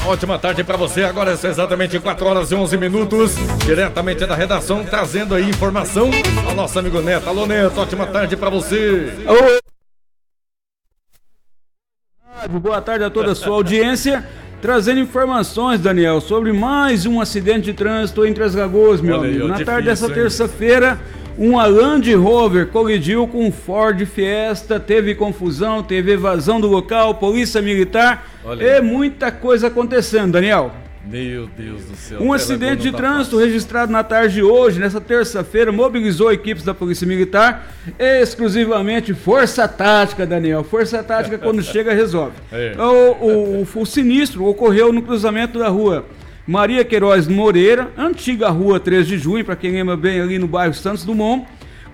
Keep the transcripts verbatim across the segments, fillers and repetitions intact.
Ótima tarde para você, agora são exatamente quatro horas e onze minutos, diretamente da redação, trazendo aí informação ao nosso amigo Neto. Alô Neto, ótima tarde para você. Boa tarde a toda a sua audiência, trazendo informações, Daniel, sobre mais um acidente de trânsito em Três Lagoas, meu Olha aí, amigo. ó, Na difícil, tarde dessa hein? terça-feira, uma Land Rover colidiu com um Ford Fiesta, teve confusão, teve evasão do local, polícia militar, Olha e aí. muita coisa acontecendo, Daniel. Meu Deus do céu. Um acidente de trânsito registrado na tarde de hoje, nessa terça-feira, mobilizou equipes da Polícia Militar, exclusivamente Força Tática, Daniel. Força Tática, quando chega, resolve. É. O, o, o, o sinistro ocorreu no cruzamento da rua Maria Queiroz Moreira, antiga rua três de junho, para quem lembra bem, ali no bairro Santos Dumont,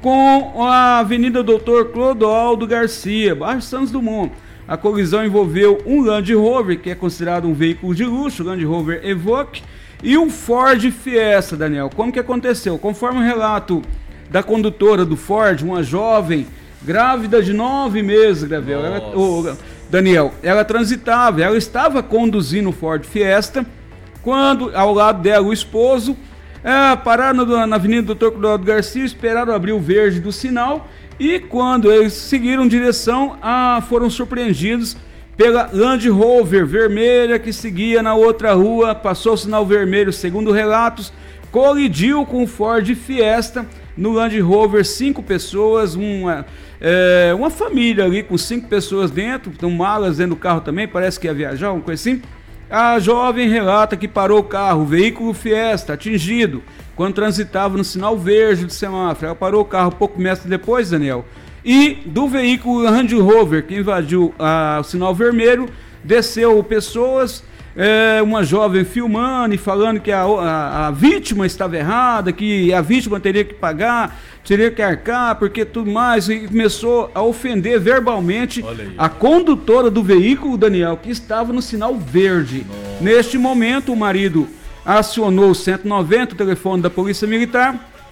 com a Avenida Doutor Clodoaldo Garcia, bairro Santos Dumont. A colisão envolveu um Land Rover, que é considerado um veículo de luxo, Land Rover Evoque, e um Ford Fiesta, Daniel. Como que aconteceu? Conforme o relato da condutora do Ford, uma jovem grávida de nove meses, Gravel, ela, oh, Daniel, ela transitava, ela estava conduzindo o Ford Fiesta, quando ao lado dela o esposo, é, pararam na, na Avenida Doutor Clodoaldo Garcia, esperaram abrir o verde do sinal, e quando eles seguiram direção, ah, foram surpreendidos pela Land Rover vermelha que seguia na outra rua, passou o sinal vermelho, segundo relatos, colidiu com o Ford Fiesta. No Land Rover, cinco pessoas, uma, é, uma família ali com cinco pessoas dentro, tem malas dentro do carro também, parece que ia viajar, uma coisa assim. A jovem relata que parou o carro, o veículo Fiesta, atingido, quando transitava no sinal verde do semáforo. Ela parou o carro pouco metros depois, Daniel, e do veículo Land Rover, que invadiu ah, o sinal vermelho, desceu pessoas, é, uma jovem filmando e falando que a, a, a vítima estava errada, que a vítima teria que pagar, teria que arcar, porque tudo mais, e começou a ofender verbalmente a condutora do veículo, Daniel, que estava no sinal verde. Nossa. Neste momento, o marido acionou o cento e noventa, o telefone da Polícia Militar.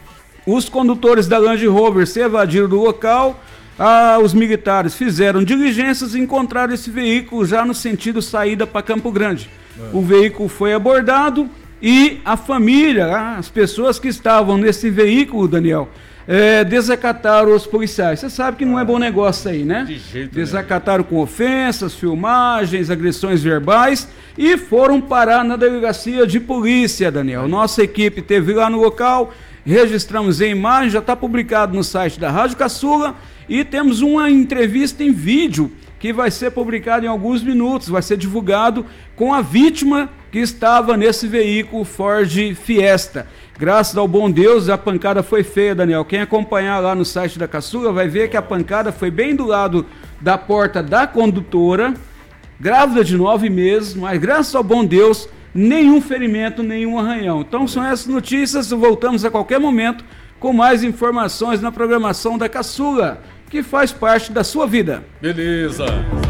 Os condutores da Land Rover se evadiram do local. Ah, os militares fizeram diligências e encontraram esse veículo já no sentido saída para Campo Grande. É. O veículo foi abordado e a família, as pessoas que estavam nesse veículo, Daniel, é, desacataram os policiais. Você sabe que não é bom negócio aí, né? De jeito Desacataram nenhum. Com ofensas, filmagens, agressões verbais e foram parar na delegacia de polícia, Daniel. Nossa equipe esteve lá no local, registramos em imagem, já está publicado no site da Rádio Caçula e temos uma entrevista em vídeo que vai ser publicada em alguns minutos, vai ser divulgado com a vítima que estava nesse veículo Ford Fiesta. Graças ao bom Deus, a pancada foi feia, Daniel. Quem acompanhar lá no site da Caçula vai ver que a pancada foi bem do lado da porta da condutora, grávida de nove meses, mas graças ao bom Deus, nenhum ferimento, nenhum arranhão. Então são essas notícias, voltamos a qualquer momento com mais informações na programação da Caçula, que faz parte da sua vida. Beleza.